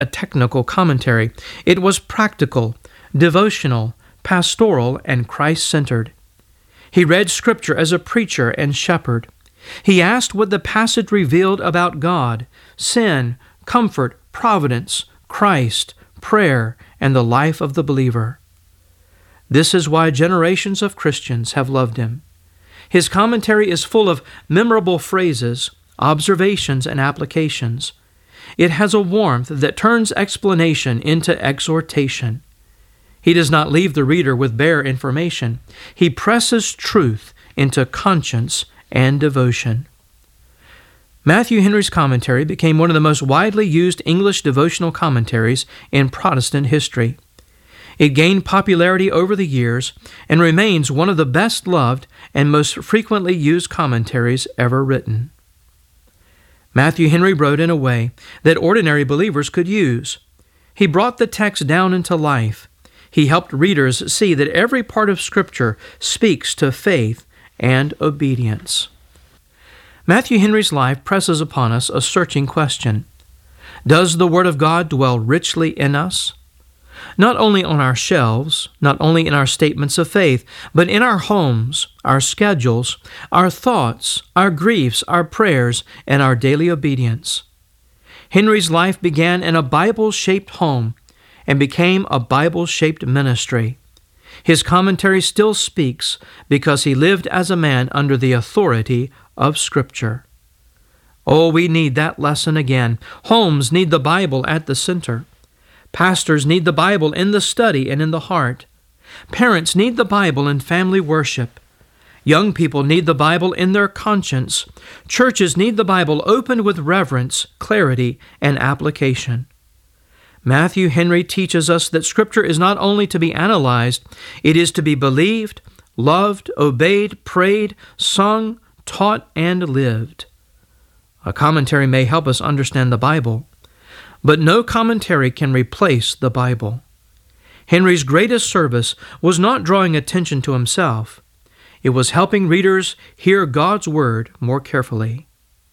a technical commentary. It was practical, devotional, pastoral, and Christ-centered. He read Scripture as a preacher and shepherd. He asked what the passage revealed about God, sin, comfort, providence, Christ, prayer, and the life of the believer. This is why generations of Christians have loved him. His commentary is full of memorable phrases, observations, and applications. It has a warmth that turns explanation into exhortation. He does not leave the reader with bare information. He presses truth into conscience and devotion. Matthew Henry's commentary became one of the most widely used English devotional commentaries in Protestant history. It gained popularity over the years and remains one of the best-loved and most frequently used commentaries ever written. Matthew Henry wrote in a way that ordinary believers could use. He brought the text down into life. He helped readers see that every part of Scripture speaks to faith and obedience. Matthew Henry's life presses upon us a searching question. Does the Word of God dwell richly in us? Not only on our shelves, not only in our statements of faith, but in our homes, our schedules, our thoughts, our griefs, our prayers, and our daily obedience. Henry's life began in a Bible-shaped home and became a Bible-shaped ministry. His commentary still speaks because he lived as a man under the authority of Scripture. Oh, we need that lesson again. Homes need the Bible at the center. Pastors need the Bible in the study and in the heart. Parents need the Bible in family worship. Young people need the Bible in their conscience. Churches need the Bible opened with reverence, clarity, and application. Matthew Henry teaches us that Scripture is not only to be analyzed, it is to be believed, loved, obeyed, prayed, sung, taught, and lived. A commentary may help us understand the Bible, but no commentary can replace the Bible. Henry's greatest service was not drawing attention to himself. It was helping readers hear God's Word more carefully.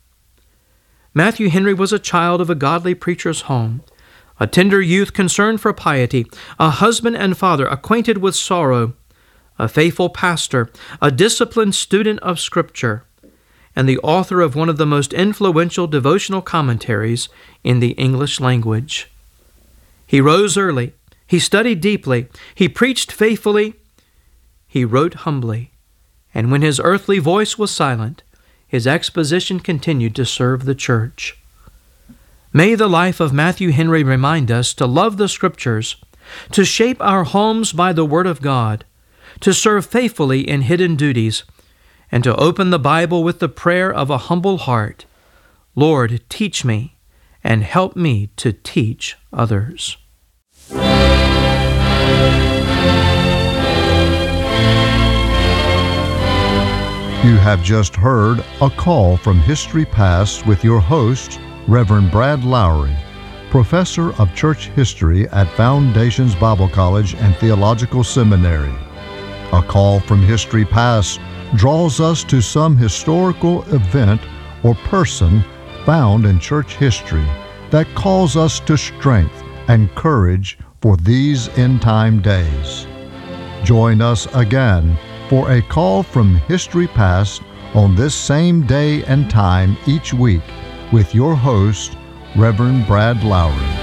Matthew Henry was a child of a godly preacher's home, a tender youth concerned for piety, a husband and father acquainted with sorrow, a faithful pastor, a disciplined student of Scripture, and the author of one of the most influential devotional commentaries in the English language. He rose early, he studied deeply, he preached faithfully, he wrote humbly, and when his earthly voice was silent, his exposition continued to serve the church. May the life of Matthew Henry remind us to love the Scriptures, to shape our homes by the Word of God, to serve faithfully in hidden duties, and to open the Bible with the prayer of a humble heart. Lord, teach me, and help me to teach others. You have just heard A Call from History Past with your host, Reverend Brad Lowry, Professor of Church History at Foundations Bible College and Theological Seminary. A Call from History Past draws us to some historical event or person found in church history that calls us to strength and courage for these end-time days. Join us again for A Call from History Past on this same day and time each week with your host, Reverend Brad Lowry.